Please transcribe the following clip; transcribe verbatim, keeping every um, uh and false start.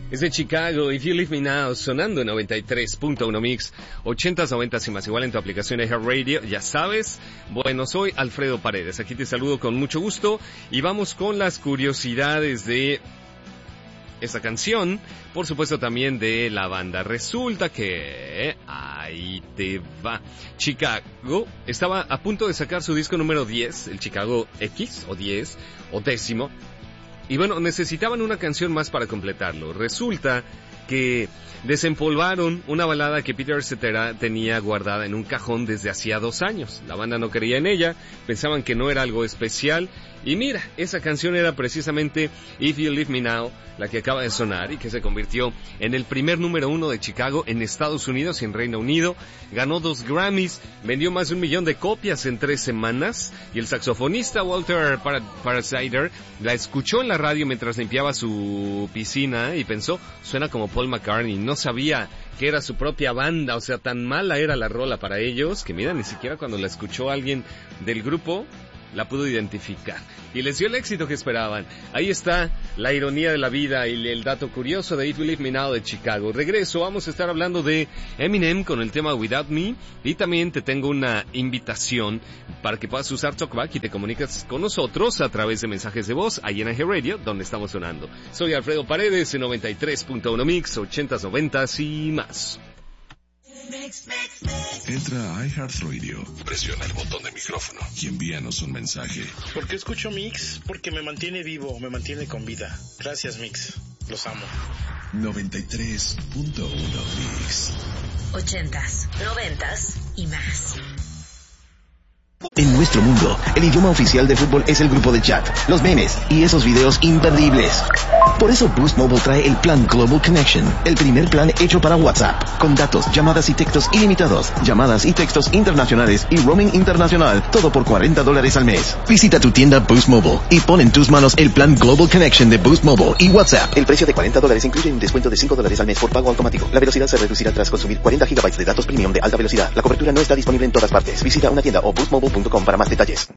Es de Chicago, If You Leave Me Now, sonando en noventa y tres punto uno Mix, ochentas, noventas y más, igual en tu aplicación de iHeartRadio, ya sabes. Bueno, soy Alfredo Paredes, aquí te saludo con mucho gusto y vamos con las curiosidades de esta canción, por supuesto también de la banda. Resulta que, ahí te va, Chicago estaba a punto de sacar su disco número diez, el Chicago X, o diez, o décimo. Y bueno, necesitaban una canción más para completarlo. Resulta que desempolvaron una balada que Peter Cetera tenía guardada en un cajón desde hacía dos años. La banda no creía en ella, pensaban que no era algo especial. Y mira, esa canción era precisamente If You Leave Me Now, la que acaba de sonar y que se convirtió en el primer número uno de Chicago en Estados Unidos y en Reino Unido. Ganó dos Grammys, vendió más de un millón de copias en tres semanas y el saxofonista Walter Par- Parasider la escuchó en la radio mientras limpiaba su piscina y pensó, suena como Paul McCartney. No sabía que era su propia banda, o sea, tan mala era la rola para ellos que mira, ni siquiera cuando la escuchó alguien del grupo la pudo identificar y les dio el éxito que esperaban. Ahí está la ironía de la vida y el dato curioso de If You Leave Me Now de Chicago. Regreso, vamos a estar hablando de Eminem con el tema Without Me y también te tengo una invitación para que puedas usar TalkBack y te comunicas con nosotros a través de mensajes de voz ahí en iHeartRadio, donde estamos sonando. Soy Alfredo Paredes en noventa y tres punto uno Mix, ochentas, noventas y más. Entra a iHeartRadio, presiona el botón de micrófono y envíanos un mensaje. ¿Por qué escucho Mix? Porque me mantiene vivo, me mantiene con vida. Gracias, Mix. Los amo. noventa y tres punto uno Mix. Ochentas, noventas y más. En nuestro mundo, el idioma oficial de fútbol es el grupo de chat, los memes y esos videos imperdibles. Por eso Boost Mobile trae el plan Global Connection, el primer plan hecho para WhatsApp, con datos, llamadas y textos ilimitados, llamadas y textos internacionales y roaming internacional, todo por cuarenta dólares al mes. Visita tu tienda Boost Mobile y pon en tus manos el plan Global Connection de Boost Mobile y WhatsApp. El precio de cuarenta dólares incluye un descuento de cinco dólares al mes por pago automático. La velocidad se reducirá tras consumir cuarenta gigabytes de datos premium de alta velocidad. La cobertura no está disponible en todas partes. Visita una tienda o boost mobile punto com para más detalles.